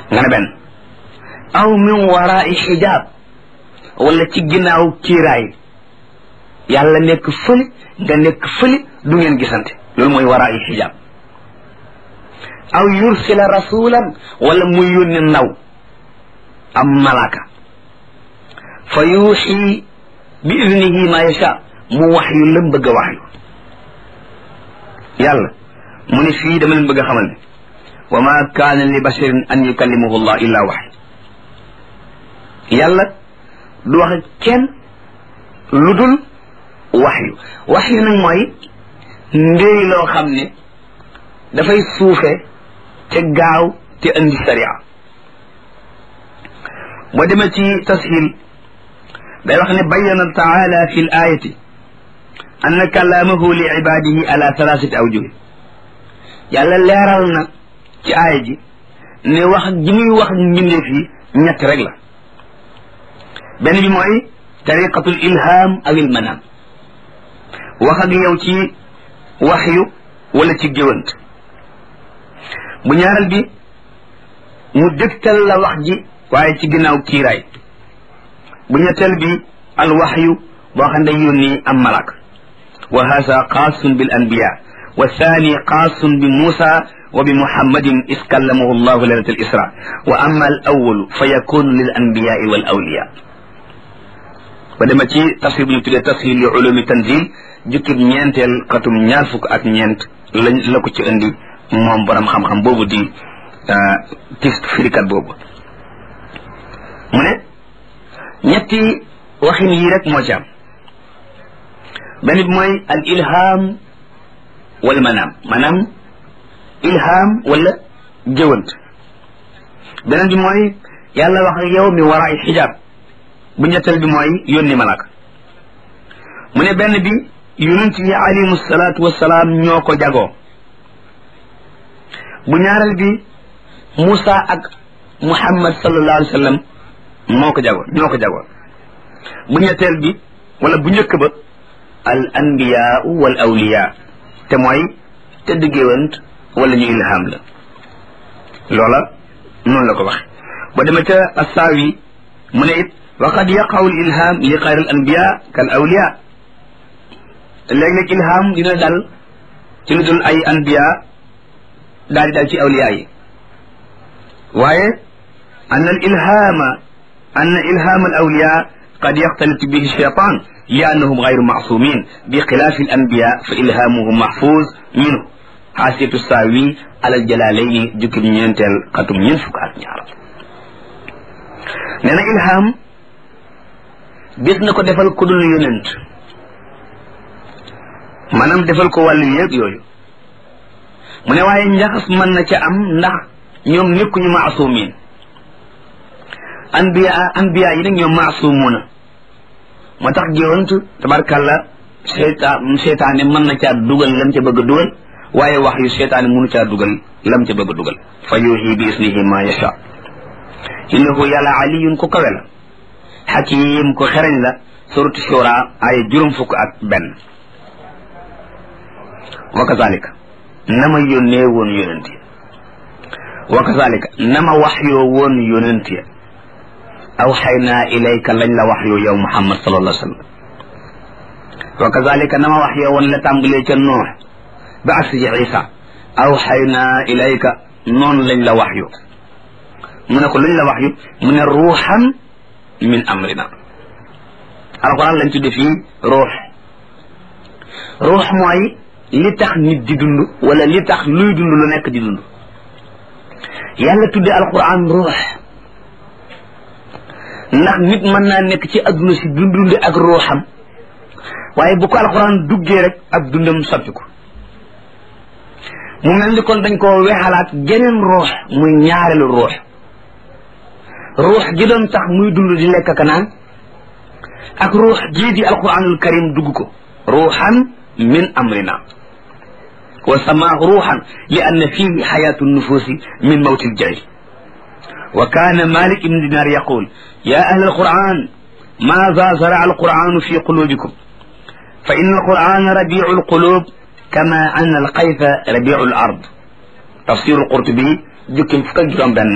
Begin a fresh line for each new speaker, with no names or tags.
nga ne benn aw min waraai xijaab wala ci ginnaaw kiiraay yàlla nekk fële nga nekk fële du ngeen gisante loolu mooy waraai xijaab aw yursila rasulan wala muy yónni ndaw am malaaka fa yuuxi bi idnihi ma yasha mu wax yu lam bëgg a wax yu yàlla mu ne fii dama leen bëgg a xamal ne wa ma kaana li basharin an yukallimahu llah illa waxy yàlla du wax kenn lu dul wax yu nag mooy ndéy loo xam ne dafay suufe te gaaw te andi sariya boo demee ci tashil day wax ne bayyana taala fi l ayati anna kalaamahu li ibadihi ala thalathati awjuh yàlla leeral na ci aaya ji ne wax ji muy wax mbindeef yi ñett rek la benn bi mooy tariqatul ilham aw il manam wax ak yow ci waxyu wala ci géwant bu ñaareel bi mu dëgtal la wax ji waaye ci ginnaaw kiiraay bu ñetteel bi al waxyu boo xam ne yónni am malak wa hasa xaasun bil anbiya wa thani xaasun bi Musa wa bi Muhammadin is kallamahu llahu laylat al isra wa amma al awalu fa yakunu lil anbiyai wal awliya ba dema ci tafsir bu ñu tuddee tafsir li ulumi tanzil jukkib ñeenteel xatum ñaar fukk ak ñeent la ko ci indi moom borom xam-xam boobu di tis firikat boobu mu ne ñetti waxin yii rek moo ci am benn bi mooy al ilham wal manam maanaam ilham wala jëwant beneen bi mooy yàlla wax ak yow mi waraay xijaab bu ñetteel bi mooy yónni malaka mu ne benn bi yonent yi alayhimu salaatu wasalaam ñoo ko jagoo bu ñaareel bi Musa ak Muhammad sallallahu alayhi wa sallam ñoo ko jagoo bu ñetteel bi wala bu njëkk ba al anbiyaa wal awliya te mooy tëdd géwant wala ñu ilham la loola noonu la ko waxe ba demee ca assaawi mu ne it wa qad yaqaw al ilham li xayr al anbiya kal awliya léeg-léeg ilham dina dal ci lu dul ay anbiya daal di dal ci awliya yi waaye anna ilham al awliya qad yaxtalit bihi shaytan li annahum gayru maasumin bi xilaafi al anbiya fa ilhamuhum mahfuz minhu xaasiyatu saawi alal jalaalayni jukkib ñeenteel xatum ñeent fukk ak ñaar nee na ilham bis na ko defal ku dul yonent maanaam defal ko wàllu yéeg yooyu mu ne waaye njaxas mën na ca am ndax ñoom nekkuñu maasumin anbiya yi nag ñoom maasumuna moo tax géwant tabarkàlla seytaane mën na caa dugal lam ca bëgg a dugal waaye wax yu seytaane mënu caa dugal lam ca bëgg a dugal fa yuuxi bi isnihi ma yasha innahu yàlla aliyun ko kawe la xakim ko xereñ la suratu shura ay juróom fukk ak benn wa kazalika nama yónnee woon yonent ya wa kazalika nama waxyoo woon yonent ya awxaynaa ilayka lañ la waxyoo yow Muhammad sallallahu alayhi wa sallam wa kazalika nama waxyoo woon la tàmbalee ca Nuux ba agsi ci Isa awxaynaa ilayka noonu lañ la waxyu mu ne ko luñ la waxyu mu ne ruuxan min amrina alquran lañ tudde fii ruux mooy li tax nit di dund wala li tax luy dund lu nekk di dund yàlla tudde alquran ruux ndax nit mën naa nekk ci adduna si dunde ak ruuxam waaye bu ko alquran duggee rek ak dundam soppiku mu mel ni kon dañ koo weexalaat geneen ruux muy ñaareelu ruux gi doon tax muy dund di lekk ka naan ak ruux jii di alquranul karim dugg ko ruuxan min amrina wa samaahu ruuxan li anna fihi xayaatu nufuusi min mawti ljahil wa kaana malik ibn dinar yaqul ya ahla alquran maada zara alquranu fi qulubikum fa inna alqurana rabiu alqulub kama anna alqayfa rabiu alard tafsir alqurtubi jukkim fukk ak juróom benn